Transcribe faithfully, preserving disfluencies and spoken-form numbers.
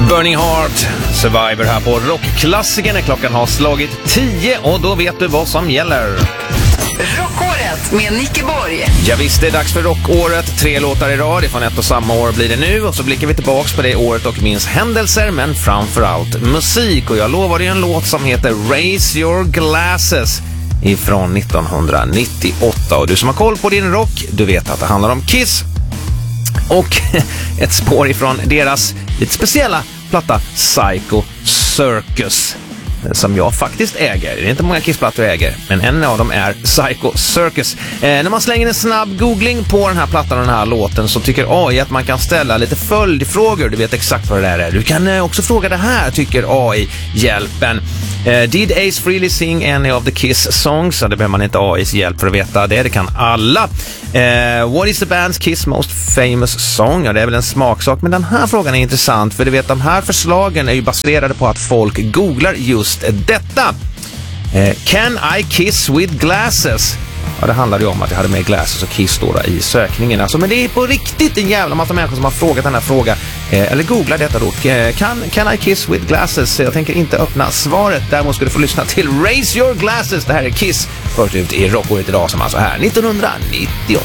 Burning Heart, Survivor här på Rockklassiker när klockan har slagit tio och då vet du vad som gäller. Rockåret med Nicke Borg. Ja visst, det är dags för rockåret. Tre låtar i rad ifrån ett och samma år blir det nu. Och så blickar vi tillbaks på det året och minns händelser, men framförallt musik. Och jag lovar dig en låt som heter Raise Your Glasses ifrån nittonhundranittioåtta. Och du som har koll på din rock, du vet att det handlar om Kiss. Och ett spår ifrån deras lite speciella platta Psycho Circus, som jag faktiskt äger. Det är inte många Kissplattor jag äger, men en av dem är Psycho Circus. Eh, när man slänger en snabb googling på den här plattan och den här låten så tycker A I att man kan ställa lite följdfrågor. Du vet exakt vad det där är. Du kan eh, också fråga det här, tycker A I-hjälpen. Eh, did Ace Frehley sing any of the Kiss songs? Så det behöver man inte A Is hjälp för att veta det. Det kan alla. Eh, what is the band's Kiss most famous song? Ja, det är väl en smaksak. Men den här frågan är intressant, för du vet, de här förslagen är ju baserade på att folk googlar just detta. Eh, can I kiss with glasses? Ja, det handlar ju om att jag hade med Glasses och Kiss då i sökningen. Alltså, men det är på riktigt en jävla massa människor som har frågat den här frågan. Eh, eller googla detta då. Eh, can, can I kiss with glasses? Jag tänker inte öppna svaret. Däremot ska du få lyssna till Raise Your Glasses. Det här är Kiss. Först ut i rockåret idag som alltså här nittonhundranittioåtta.